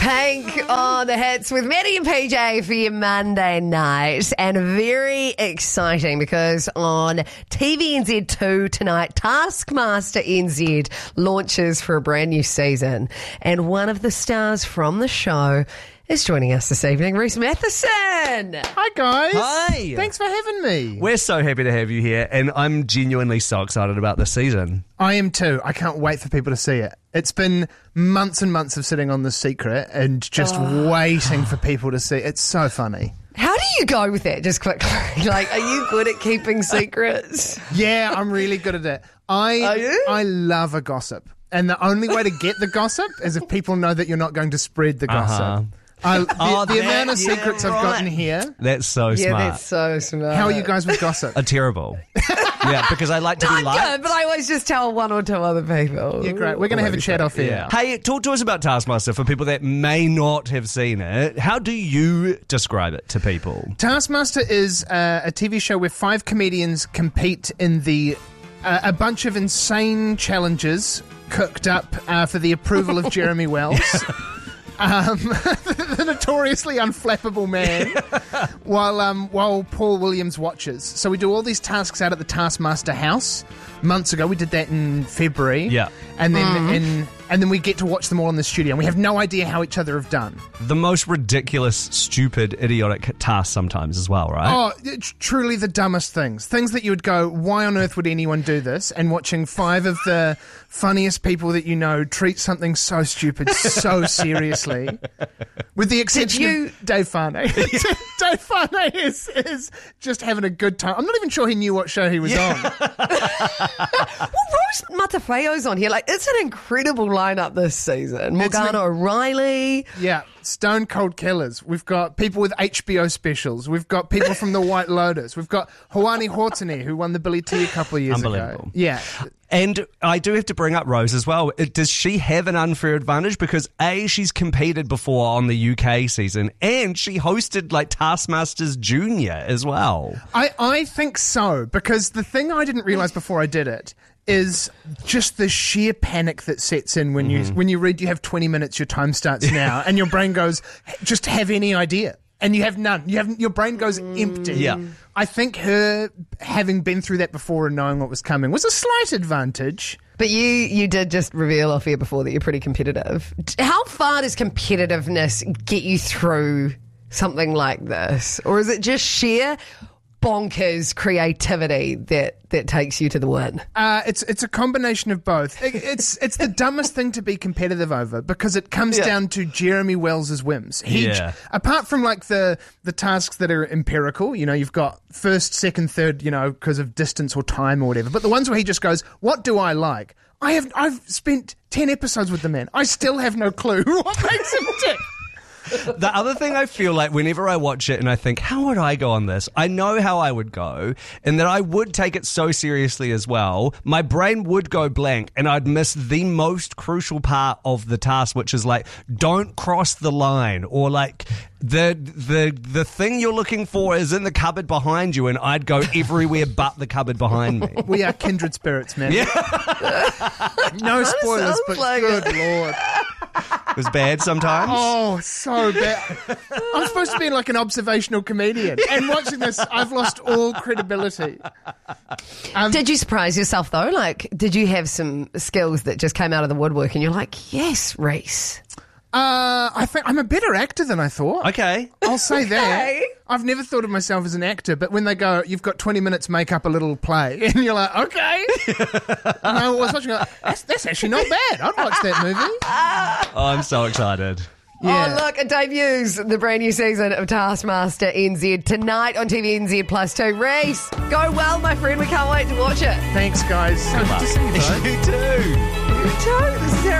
Pink on the hits with Maddie and PJ for your Monday night. And very exciting because on TVNZ2 tonight, Taskmaster NZ launches for a brand new season. And one of the stars from the show is joining us this evening, Reese Matheson. Hi, guys. Hi. Thanks for having me. We're so happy to have you here, and I'm genuinely so excited about this season. I am too. I can't wait for people to see it. It's been months and months of sitting on The Secret and just waiting for people to see it. It's so funny. How do you go with that, just quickly? Like, are you good at keeping secrets? Yeah, I'm really good at it. Are you? I love a gossip. And the only way to get the gossip is if people know that you're not going to spread the gossip. The amount of secrets I've gotten here. That's so smart. Yeah, that's so smart. How are you guys with gossip? Terrible. Yeah, because I like to be liked. Good, but I always just tell one or two other people. Yeah, great. We're going to have a chat off here. Hey, talk to us about Taskmaster for people that may not have seen it. How do you describe it to people? Taskmaster is a TV show where 5 comedians compete in a bunch of insane challenges cooked up for the approval of Jeremy Wells. The notoriously unflappable man, while Paul Williams watches. So we do all these tasks out at the Taskmaster house. Months ago, we did that in February. Yeah, and then we get to watch them all in the studio. And we have no idea how each other have done. The most ridiculous, stupid, idiotic tasks sometimes as well, right? Oh, it's truly the dumbest things. Things that you would go, why on earth would anyone do this? And watching 5 of the funniest people that you know treat something so stupid so seriously. With the exception of Dave Farnay. Dave Farnay is just having a good time. I'm not even sure he knew what show he was on. Well, Rose Matafeo's on here. Like, it's an incredible lineup this season. Morgana O'Reilly. Yeah, Stone Cold Killers. We've got people with HBO specials. We've got people from The White Lotus. We've got Hawani Hortony, who won the Billy T a couple of years Unbelievable. ago. Yeah. And I do have to bring up Rose as well. Does she have an unfair advantage? Because A, she's competed before on the UK season, and she hosted like Taskmasters Junior as well. I think so, because the thing I didn't realise before I did it is just the sheer panic that sets in when you read you have 20 minutes, your time starts now, and your brain goes, just have any idea. And you have none. Your brain goes empty. Yeah. I think her having been through that before and knowing what was coming was a slight advantage. But you did just reveal off here before that you're pretty competitive. How far does competitiveness get you through something like this? Or is it just sheer bonkers creativity that takes you to the win? It's a combination of both. It's the dumbest thing to be competitive over because it comes down to Jeremy Wells' whims. Apart from like the tasks that are empirical, you've got first, second, third, because of distance or time or whatever. But the ones where he just goes, what do I like? I've spent 10 episodes with the man. I still have no clue what makes him tick. The other thing I feel like whenever I watch it and I think, how would I go on this? I know how I would go, and that I would take it so seriously as well. My brain would go blank, and I'd miss the most crucial part of the task, which is like, don't cross the line, or like the thing you're looking for is in the cupboard behind you, and I'd go everywhere but the cupboard behind me. We are kindred spirits, man. Yeah. No spoilers, but good Lord. It was bad sometimes. Oh, so bad. I'm supposed to be like an observational comedian, and watching this, I've lost all credibility. Did you surprise yourself, though? Like, did you have some skills that just came out of the woodwork and you're like, yes, Reese? I think I'm a better actor than I thought. Okay. I'll say that. I've never thought of myself as an actor, but when they go, you've got 20 minutes, make up a little play, and you're like, okay. And I was watching, that's actually not bad. I'd watch that movie. Oh, I'm so excited. Yeah. Oh, look, it debuts the brand new season of Taskmaster NZ tonight on TVNZ Plus 2. Reese, go well, my friend. We can't wait to watch it. Thanks, guys. So good to see you, You too. You too. This is Sarah